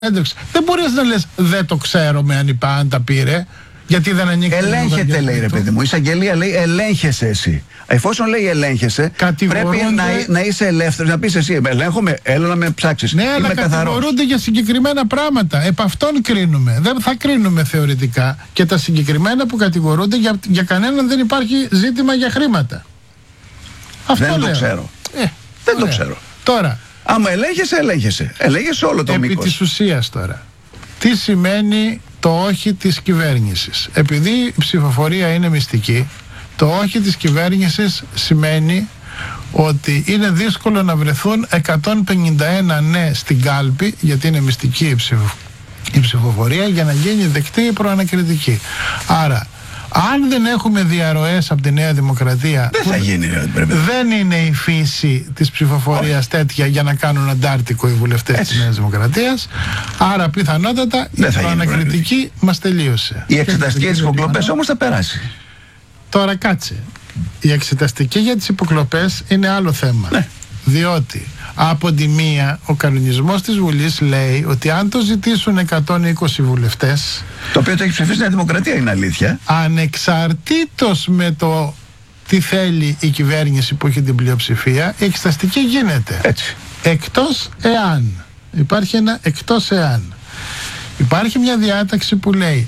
Δεν μπορείς να λες δεν το ξέρουμε αν τα πήρε, γιατί δεν ανοίξει. Ελέγχεται, λέει, ρε παιδί μου. Η εισαγγελία λέει ελέγχεσαι εσύ. Εφόσον λέει ελέγχεσαι, πρέπει να είσαι ελεύθερος, να πεις εσύ ελέγχομαι, έλα να με ψάξεις. Ναι, αλλά κατηγορούνται για συγκεκριμένα πράγματα. Επ' αυτόν κρίνουμε. Δεν θα κρίνουμε θεωρητικά. Και τα συγκεκριμένα που κατηγορούνται, για κανέναν δεν υπάρχει ζήτημα για χρήματα. Αυτό δεν λέω. Το ξέρω. Δεν το ξέρω. Τώρα, άμα ελέγχεσαι. Ελέγχεσαι όλο το μήκος. Επί της ουσίας τώρα, τι σημαίνει το όχι της κυβέρνησης? Επειδή η ψηφοφορία είναι μυστική, το όχι της κυβέρνησης σημαίνει ότι είναι δύσκολο να βρεθούν 151 ναι στην κάλπη, γιατί είναι μυστική η ψηφοφορία, για να γίνει δεκτή η προανακριτική. Άρα, αν δεν έχουμε διαρροές από τη Νέα Δημοκρατία, δεν θα γίνει, δεν είναι η φύση της ψηφοφορίας τέτοια για να κάνουν αντάρτικο οι βουλευτές της Νέας Δημοκρατίας. Άρα πιθανότατα η προανακριτική μας τελείωσε. Η εξεταστική για τις υποκλοπές όμως θα περάσει. Τώρα κάτσε. Η εξεταστική για τις υποκλοπές είναι άλλο θέμα. Ναι. Διότι από τη μία ο κανονισμός της Βουλής λέει ότι αν το ζητήσουν 120 βουλευτές, το οποίο το έχει ψηφίσει η Νέα Δημοκρατία, είναι αλήθεια, ανεξαρτήτως με το τι θέλει η κυβέρνηση που έχει την πλειοψηφία, η εξεταστική γίνεται. Έτσι. Εκτός εάν. Υπάρχει ένα εκτός εάν. Υπάρχει μια διάταξη που λέει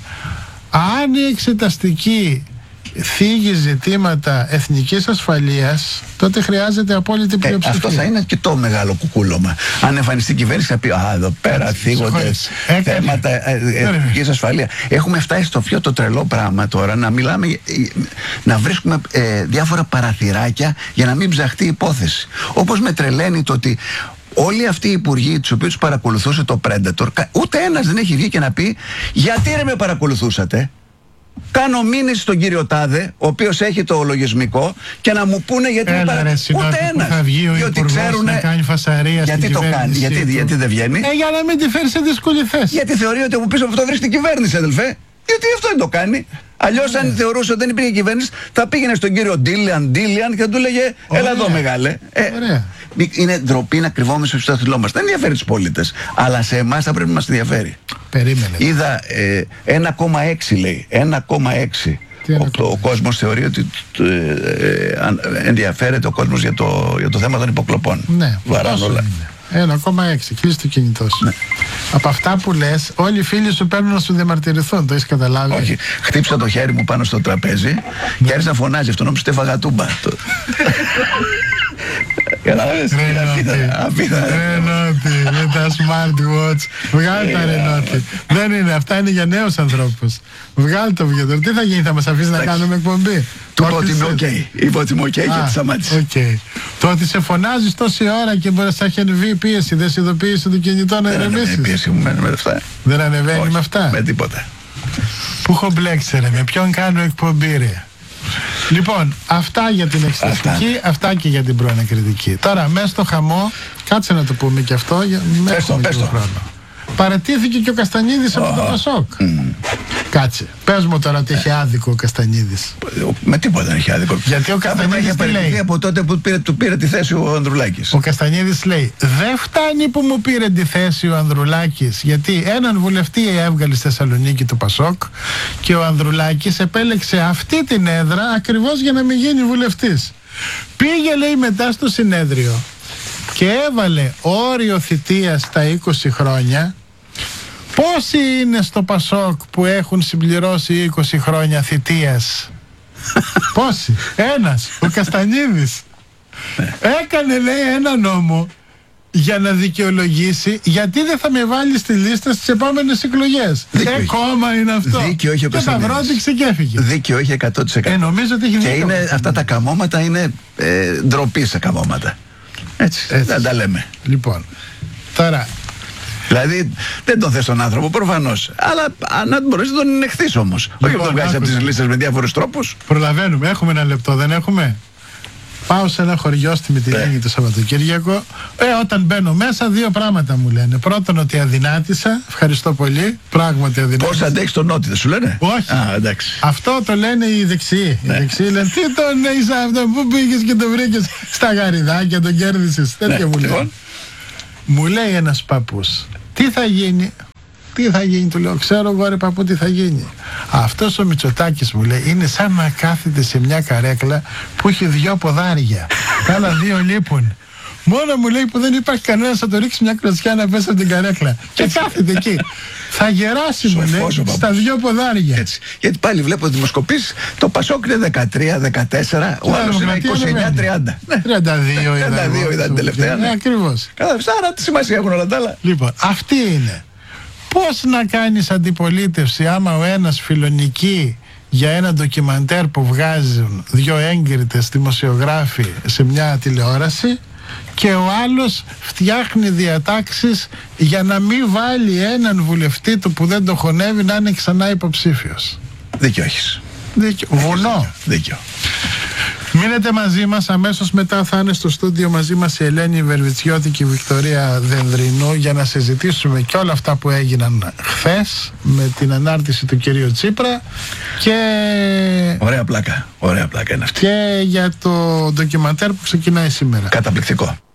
αν η εξεταστική θίγει ζητήματα εθνικής ασφαλείας, τότε χρειάζεται απόλυτη πλειοψηφία. Αυτό θα είναι και το μεγάλο κουκούλωμα. Αν εμφανιστεί η κυβέρνηση, θα πει εδώ πέρα θίγονται θέματα εθνικής ασφαλείας. Έχουμε φτάσει στο πιο το τρελό πράγμα τώρα, να μιλάμε, να βρίσκουμε διάφορα παραθυράκια για να μην ψαχτεί η υπόθεση. Όπως με τρελαίνει το ότι όλοι αυτοί οι υπουργοί, τους οποίους παρακολουθούσε το Predator, ούτε ένας δεν έχει βγει και να πει γιατί ρε με παρακολουθούσατε. Κάνω μήνυση στον κύριο Τάδε, ο οποίος έχει το λογισμικό, και να μου πούνε γιατί ούτε ένας. Θα βγει ο υπουργός να κάνει φασαρία γιατί το κάνει, γιατί δεν βγαίνει. Για να μην τη φέρει σε δύσκολη θέση. Γιατί θεωρεί ότι από πίσω από αυτό βρίσκεται η κυβέρνηση, αδελφέ. Γιατί αυτό δεν το κάνει. Αλλιώς, αν θεωρούσε ότι δεν υπήρχε κυβέρνηση, θα πήγαινε στον κύριο Ντίλιαν και θα του έλεγε έλα εδώ μεγάλε. Είναι ντροπή να κρυβόμαστε στο σταθυλό μας. Δεν ενδιαφέρει τους πολίτες, αλλά σε εμάς θα πρέπει να μας ενδιαφέρει. Περίμενε. Είδα 1,6 λέει. 1,6. Ο κόσμος θεωρεί ότι ενδιαφέρεται ο κόσμος για το θέμα των υποκλοπών. Ναι, βαράνε όλα. 1,6. Κλείσει το κινητό σου. Ναι. Από αυτά που λες, όλοι οι φίλοι σου παίρνουν να σου διαμαρτυρηθούν. Το έχεις καταλάβει? Όχι. Χτύψα το χέρι μου πάνω στο τραπέζι και άρχισε να φωνάζει. Αυτό νόμιζε ότι έφαγα τούμπα. Ρενότι, με τα smartwatch. Βγάλε τα Ρενότι. Δεν είναι, αυτά είναι για νέους ανθρώπους. Βγάλε το βιβλίο. Τι θα γίνει, θα μας αφήσει να κάνουμε εκπομπή? Του πω ότι είμαι οκ. Είπα ότι είμαι οκ και τη σταμάτησε. Το ότι σε φωνάζεις τόση ώρα και μπορεί να έχει ανεβεί πίεση, δεν σε ειδοποίησε το κινητό να ηρεμήσεις? Δεν πίεση μου μένει με αυτά. Δεν ανεβαίνει με αυτά? Με τίποτα. Πού έχω μπλέξει ρε, με ποιον κάνω εκπομπή ρε? Λοιπόν, αυτά για την εξεταστική, αυτά και για την προανακριτική. Τώρα, μέσα στο χαμό, κάτσε να το πούμε και αυτό, πες το χρόνο. Παραιτήθηκε και ο Καστανίδης από το Πασόκ. Κάτσε. Πες μου τώρα ότι έχει άδικο ο Καστανίδης. Με τίποτα δεν έχει άδικο. Γιατί ο Καστανίδης τι λέει? Από τότε που του πήρε τη θέση ο Ανδρουλάκης. Ο Καστανίδης λέει: δεν φτάνει που μου πήρε τη θέση ο Ανδρουλάκης, γιατί έναν βουλευτή έβγαλε στη Θεσσαλονίκη του Πασόκ και ο Ανδρουλάκης επέλεξε αυτή την έδρα ακριβώς για να μην γίνει βουλευτής. Πήγε, λέει, μετά στο συνέδριο και έβαλε όριο θητείας στα 20 χρόνια. Πόσοι είναι στο Πασόκ που έχουν συμπληρώσει 20 χρόνια θητείας? Πόσοι? Ένας, ο Καστανίδης. Έκανε, λέει, ένα νόμο για να δικαιολογήσει γιατί δεν θα με βάλει στη λίστα στις επόμενες εκλογές. Κόμμα είναι αυτό. Δίκιο είχε ο Καστανίδης. Και βρώτηξε και έφυγε. Δίκιο είχε 100%. Νομίζω ότι έχει και δίκιο. Και αυτά τα καμώματα είναι ντροπή σε καμώματα. Έτσι. Δεν τα λέμε. Λοιπόν, τώρα. Δηλαδή δεν τον θες τον άνθρωπο προφανώς. Αλλά αν μπορείς να τον ενεχθείς όμως. Όχι να τον βγάζεις από τις λίστες με διάφορους τρόπους. Προλαβαίνουμε. Έχουμε ένα λεπτό, δεν έχουμε? Πάω σε ένα χωριό στη Μυτιλίνη το Σαββατοκύριακο. Όταν μπαίνω μέσα, δύο πράγματα μου λένε. Πρώτον, ότι αδυνάτησα. Ευχαριστώ πολύ. Πράγματι αδυνάτησα. Πώς αντέχεις τον Νότι, δεν σου λένε? Όχι. Εντάξει. Αυτό το λένε οι δεξιοί. Οι δεξιοί λένε: τι τον είσαι αυτό, πού πήγες και τον βρήκες? Στα γαριδάκια, τον κέρδισες? Τέτοια μου λένε. Μου λέει ένας παππούς: Τι θα γίνει? Τι θα γίνει, του λέω, ξέρω εγώ ρε παππού τι θα γίνει. Αυτός ο Μητσοτάκης, μου λέει, είναι σαν να κάθεται σε μια καρέκλα που έχει 2 ποδάρια. Τα άλλα 2 λείπουν. Μόνο, μου λέει, που δεν υπάρχει κανένας να το ρίξει μια κλωτσιά να πέσει από την καρέκλα. Και κάθεται εκεί. Θα γεράσει, μου λέει, στα 2 ποδάρια. Έτσι. Γιατί πάλι βλέπω δημοσκοπήσεις, το Πασόκ είναι 13-14, ο άλλος είναι 29-30. 32 είδα την τελευταία. Ναι, ακριβώς. Άρα τι σημασία έχουν όλα τα άλλα. Λοιπόν, αυτή είναι. Πώς να κάνεις αντιπολίτευση άμα ο ένας φιλονικεί για ένα ντοκιμαντέρ που βγάζουν 2 έγκριτες δημοσιογράφοι σε μια τηλεόραση και ο άλλος φτιάχνει διατάξεις για να μην βάλει έναν βουλευτή του που δεν το χωνεύει να είναι ξανά υποψήφιος. Δίκιο έχεις. Βουνό. Δίκιο. Μείνετε μαζί μας, αμέσως μετά θα είναι στο στούντιο μαζί μας η Ελένη Βερβιτσιώτη και η Βικτωρία Δενδρινού για να συζητήσουμε και όλα αυτά που έγιναν χθες με την ανάρτηση του κυρίου Τσίπρα και... Ωραία πλάκα είναι αυτή. Και για το ντοκιμαντέρ που ξεκινάει σήμερα. Καταπληκτικό.